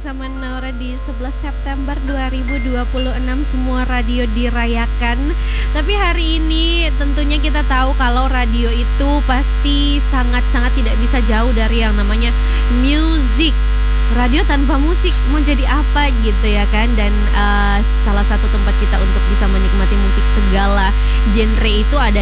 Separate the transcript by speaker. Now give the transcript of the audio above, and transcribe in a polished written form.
Speaker 1: bersama Naura di 11 September 2026. Semua radio dirayakan. Tapi hari ini tentunya kita tahu kalau radio itu pasti sangat-sangat tidak bisa jauh dari yang namanya music. Radio tanpa musik mau jadi apa gitu ya kan. Dan salah satu tempat kita untuk bisa menikmati musik segala genre itu ada